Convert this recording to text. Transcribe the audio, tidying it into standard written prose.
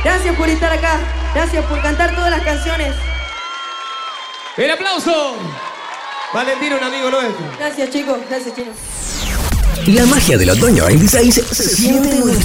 Gracias por estar acá. Gracias por cantar todas las canciones. ¡El aplauso! Valentín, un amigo nuestro. Gracias, chicos. Gracias, chicos. La magia del otoño 26 se siente en nuestro